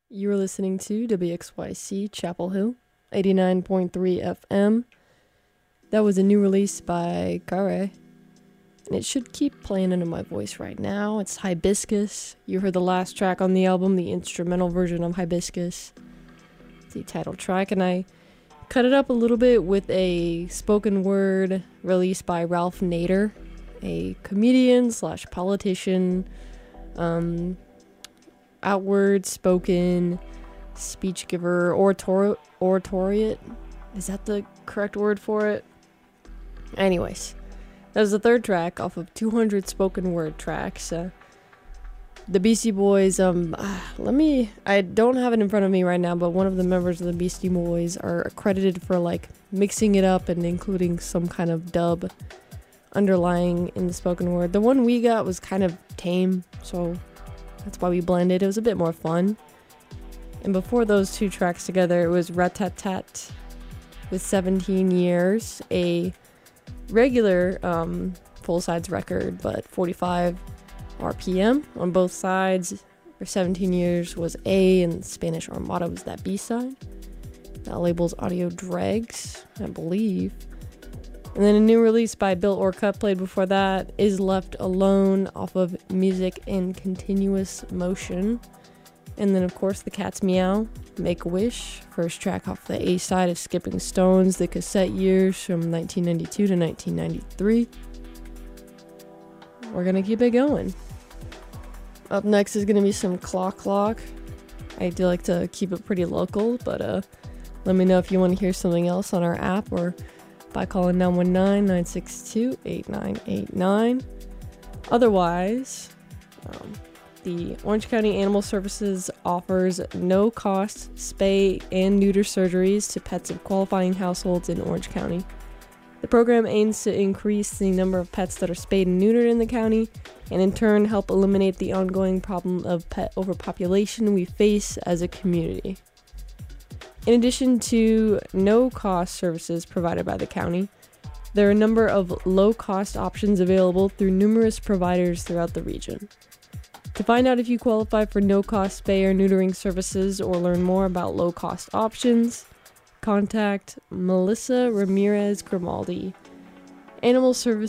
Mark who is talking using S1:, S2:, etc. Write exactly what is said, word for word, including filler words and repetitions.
S1: You're listening to W X Y C Chapel Hill, eighty-nine point three F M. That was a new release by Gare, and it should keep playing under my voice right now. It's Hibiscus. You heard the last track on the album, the instrumental version of Hibiscus, the title track, and I cut it up a little bit with a spoken word released by Ralph Nader, a comedian slash politician, um... outward spoken speech giver, orator oratoriate. Is that the correct word for it? Anyways, that was the third track off of two hundred spoken word tracks. Uh, the Beastie Boys, um, uh, let me, I don't have it in front of me right now, but one of the members of the Beastie Boys are accredited for like mixing it up and including some kind of dub underlying in the spoken word. The one we got was kind of tame, so that's why we blended. It was a bit more fun. And before those two tracks together, it was Rat-Tat-Tat with seventeen years, a regular um, full sides record, but forty-five R P M on both sides. For seventeen years was A, and Spanish Armada was that B side. That label's Audio Dregs, I believe. And then a new release by Bill Orcutt played before that is Left Alone off of Music in Continuous Motion. And then, of course, The Cat's Meow, Make a Wish, first track off the A side of Skipping Stones, the cassette years from nineteen ninety-two to nineteen ninety-three. We're gonna keep it going. Up next is gonna be some Clock Clock. I do like to keep it pretty local, but uh, let me know if you want to hear something else on our app or by calling nine one nine, nine six two, eight nine eight nine. Otherwise, um, the Orange County Animal Services offers no-cost spay and neuter surgeries to pets of qualifying households in Orange County. The program aims to increase the number of pets that are spayed and neutered in the county, and in turn help eliminate the ongoing problem of pet overpopulation we face as a community. In addition to no-cost services provided by the county, there are a number of low-cost options available through numerous providers throughout the region. To find out if you qualify for no-cost spay or neutering services or learn more about low-cost options, contact Melissa Ramirez Grimaldi, Animal Services